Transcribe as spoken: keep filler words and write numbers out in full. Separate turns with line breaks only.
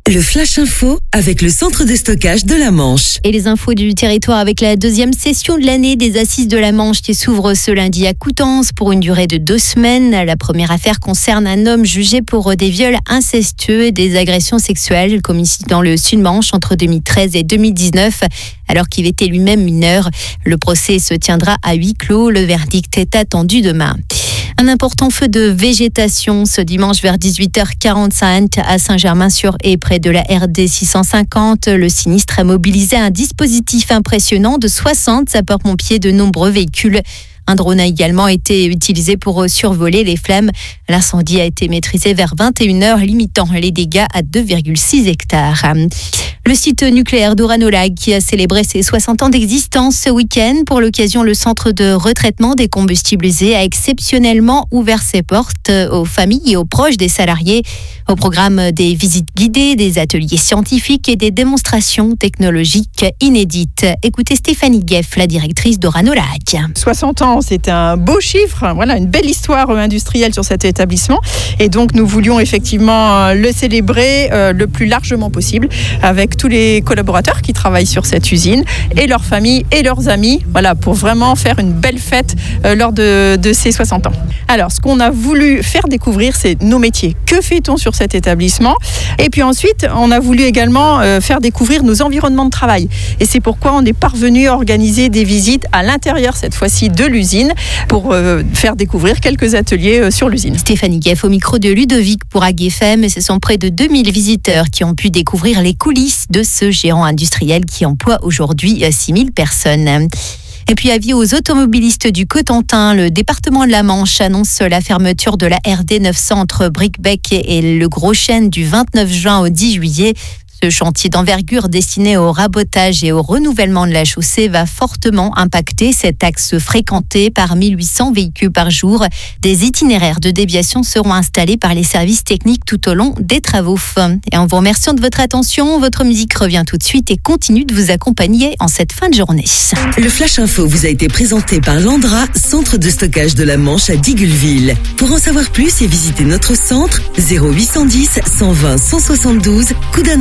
Le Flash Info avec le centre de stockage de la Manche.
Et les infos du territoire avec la deuxième session de l'année des Assises de la Manche qui s'ouvre ce lundi à Coutances pour une durée de deux semaines. La première affaire concerne un homme jugé pour des viols incestueux et des agressions sexuelles commises dans le Sud-Manche entre deux mille treize et deux mille dix-neuf, alors qu'il était lui-même mineur. Le procès se tiendra à huis clos. Le verdict est attendu demain. Un important feu de végétation ce dimanche vers dix-huit heures quarante-cinq à Saint-Germain-sur-Haye, près de la R D six cent cinquante. Le sinistre a mobilisé un dispositif impressionnant de soixante sapeurs-pompiers, de nombreux véhicules. Un drone a également été utilisé pour survoler les flammes. L'incendie a été maîtrisé vers vingt et une heures, limitant les dégâts à deux virgule six hectares. Le site nucléaire d'Oranolag qui a célébré ses soixante ans d'existence ce week-end. Pour l'occasion, le centre de retraitement des combustibles usés a exceptionnellement ouvert ses portes aux familles et aux proches des salariés. Au programme, des visites guidées, des ateliers scientifiques et des démonstrations technologiques inédites. Écoutez Stéphanie Gueff, la directrice d'Oranolag.
soixante ans, c'est un beau chiffre. Voilà, une belle histoire industrielle sur cet établissement. Et donc, nous voulions effectivement le célébrer le plus largement possible avec tous les collaborateurs qui travaillent sur cette usine et leurs familles et leurs amis, voilà, pour vraiment faire une belle fête euh, lors de, de ces soixante ans. Alors, ce qu'on a voulu faire découvrir, c'est nos métiers. Que fait-on sur cet établissement? Et puis ensuite, on a voulu également euh, faire découvrir nos environnements de travail. Et c'est pourquoi on est parvenu à organiser des visites à l'intérieur, cette fois-ci, de l'usine, pour euh, faire découvrir quelques ateliers euh, sur l'usine.
Stéphanie Gueff au micro de Ludovic pour A G F M, et ce sont près de deux mille visiteurs qui ont pu découvrir les coulisses de ce géant industriel qui emploie aujourd'hui six mille personnes. Et puis avis aux automobilistes du Cotentin, le département de la Manche annonce la fermeture de la R D neuf cents entre Bricbec et le Gros Chêne du vingt-neuf juin au dix juillet. Ce chantier d'envergure destiné au rabotage et au renouvellement de la chaussée va fortement impacter cet axe fréquenté par mille huit cents véhicules par jour. Des itinéraires de déviation seront installés par les services techniques tout au long des travaux. Et en vous remerciant de votre attention, votre musique revient tout de suite et continue de vous accompagner en cette fin de journée.
Le Flash Info vous a été présenté par Landra, centre de stockage de la Manche à Digulleville. Pour en savoir plus et visiter notre centre, zéro huit cent dix, cent vingt, cent soixante-douze, Coudances.